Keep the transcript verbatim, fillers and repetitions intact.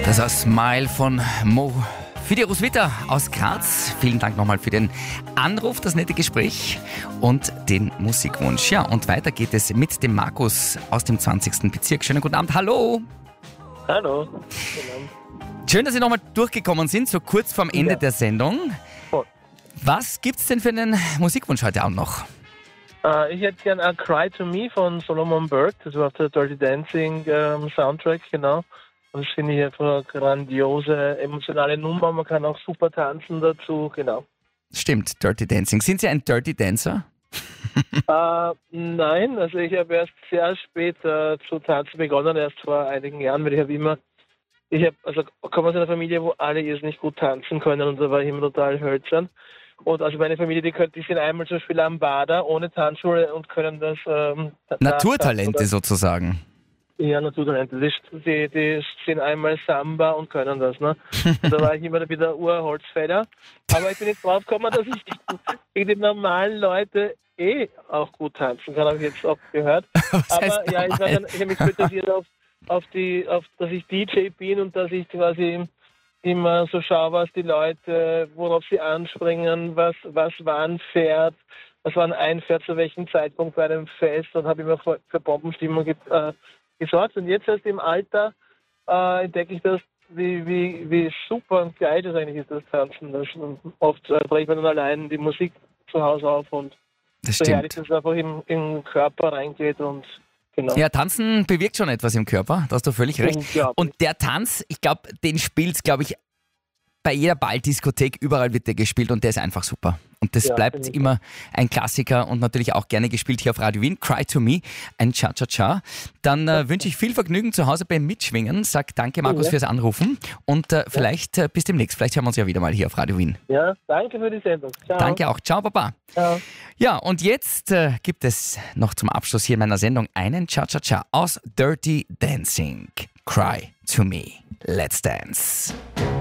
Das war Smile von Mo Fide Roswitha aus Graz. Vielen Dank nochmal für den Anruf, das nette Gespräch und den Musikwunsch. Ja, und weiter geht es mit dem Markus aus dem zwanzigsten Bezirk. Schönen guten Abend, hallo. Hallo. Schön, dass Sie nochmal durchgekommen sind, so kurz vorm Ende Ja. der Sendung. Oh. Was gibt's denn für einen Musikwunsch heute Abend noch? Äh, ich hätte gern A Cry to Me von Solomon Burke. Das war auf der Dirty Dancing ähm, Soundtrack, genau. Und das finde ich einfach eine grandiose, emotionale Nummer. Man kann auch super tanzen dazu, genau. Stimmt, Dirty Dancing. Sind Sie ein Dirty Dancer? äh, nein, also ich habe erst sehr spät äh, zu tanzen begonnen, erst vor einigen Jahren, weil ich habe immer, ich habe, also komme aus einer Familie, wo alle jetzt nicht gut tanzen können und da war ich immer total hölzern. Und also meine Familie, die, können, die sind einmal zum Beispiel am Bader ohne Tanzschule und können das ähm, Naturtalente sozusagen. Ja, Naturtalente. Die, die, die sind einmal Samba und können das, ne? Und da war ich immer wieder Urholzfäller. Aber ich bin jetzt drauf gekommen, dass ich gegen die normalen Leute eh auch gut tanzen kann, habe ich jetzt auch gehört. Aber ja, ich, ich habe mich spezialisiert auf, auf die, auf, dass ich D J bin und dass ich quasi immer so schaue, was die Leute, worauf sie anspringen, was, was wann fährt, was wann einfährt, zu welchem Zeitpunkt bei einem Fest und habe immer für, für Bombenstimmung ge, äh, gesorgt. Und jetzt erst im Alter äh, entdecke ich das, wie, wie, wie super und geil das eigentlich ist, das Tanzen. Das, oft äh, drehe ich mir dann allein die Musik zu Hause auf und Das so herrlich, stimmt. dass es einfach im, im Körper reingeht und genau. Ja, Tanzen bewirkt schon etwas im Körper, da hast du völlig recht. Unglaublich. Und der Tanz, ich glaube, den spielt glaube ich, bei jeder Balldiskothek, überall wird der gespielt und der ist einfach super. Und das Ja, bleibt finde ich immer ein Klassiker und natürlich auch gerne gespielt hier auf Radio Wien. Cry to Me, ein Cha-Cha-Cha. Dann äh, wünsche ich viel Vergnügen zu Hause beim Mitschwingen. Sag danke, Markus, Ja. fürs Anrufen und äh, vielleicht äh, bis demnächst. Vielleicht hören wir uns ja wieder mal hier auf Radio Wien. Ja, danke für die Sendung. Ciao. Danke auch. Ciao, Baba. Ciao. Ja, und jetzt äh, gibt es noch zum Abschluss hier in meiner Sendung einen Cha-Cha-Cha aus Dirty Dancing. Cry to Me. Let's dance.